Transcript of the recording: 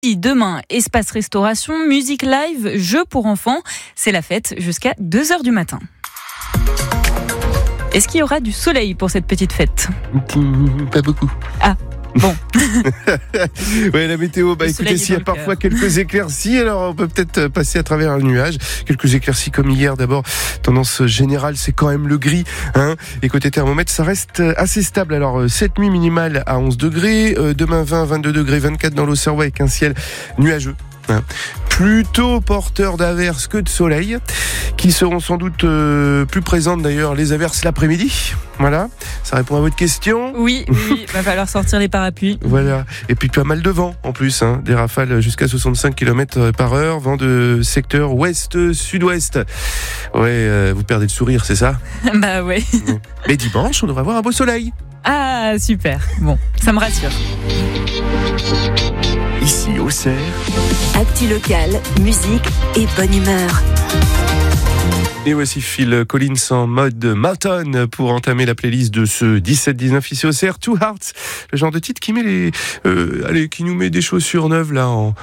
Demain, espace restauration, musique live, jeux pour enfants. C'est la fête jusqu'à 2h du matin. Est-ce qu'il y aura du soleil pour cette petite fête ? Pas beaucoup. Ah, bon. Ouais, la météo, écoutez, s'il y a parfois quelques éclaircies, alors on peut peut-être passer à travers un nuage. Quelques éclaircies comme hier, d'abord. Tendance générale, c'est quand même le gris, hein. Et côté thermomètre, ça reste assez stable. Alors, cette nuit minimale à 11 degrés, demain 20, 22 degrés, 24 dans l'Auxerrois avec un ciel nuageux. Plutôt porteur d'averses que de soleil, qui seront sans doute plus présentes d'ailleurs, les averses l'après-midi. Voilà, ça répond à votre question. Oui, va falloir sortir les parapluies. Voilà, et puis pas mal de vent en plus, hein. Des rafales jusqu'à 65 km/h, vent de secteur ouest-sud-ouest. Ouais, vous perdez le sourire, c'est ça ? Bah ouais. Mais dimanche, on devrait avoir un beau soleil. Ah, super, bon, ça me rassure. Ici, Auxerre. Actu locale, musique et bonne humeur. Et voici Phil Collins en mode Mountain pour entamer la playlist de ce 17-19 ici Auxerre. Two Hearts, le genre de titre qui met qui nous met des chaussures neuves là en